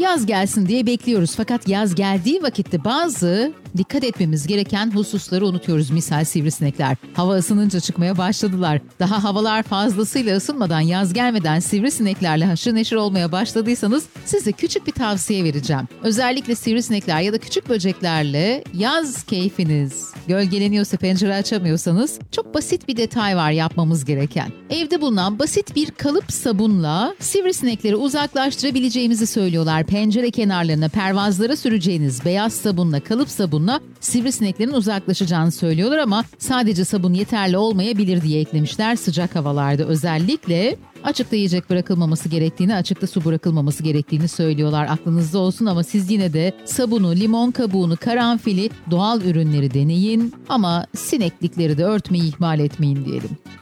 Yaz gelsin diye bekliyoruz fakat yaz geldiği vakitte bazı dikkat etmemiz gereken hususları unutuyoruz. Misal sivrisinekler. Hava ısınınca çıkmaya başladılar. Daha havalar fazlasıyla ısınmadan, yaz gelmeden sivrisineklerle haşır neşir olmaya başladıysanız size küçük bir tavsiye vereceğim. Özellikle sivrisinekler ya da küçük böceklerle yaz keyfiniz gölgeleniyorsa, pencere açamıyorsanız çok basit bir detay var yapmamız gereken. Evde bulunan basit bir kalıp sabunla sivrisinekleri uzaklaştırabileceğimizi söylüyorlar. Pencere kenarlarına, pervazlara süreceğiniz beyaz sabunla, kalıp sabunla sivrisineklerin uzaklaşacağını söylüyorlar ama sadece sabun yeterli olmayabilir diye eklemişler. Sıcak havalarda özellikle açıkta yiyecek bırakılmaması gerektiğini, açıkta su bırakılmaması gerektiğini söylüyorlar. Aklınızda olsun ama siz yine de sabunu, limon kabuğunu, karanfili, doğal ürünleri deneyin ama sineklikleri de örtmeyi ihmal etmeyin diyelim.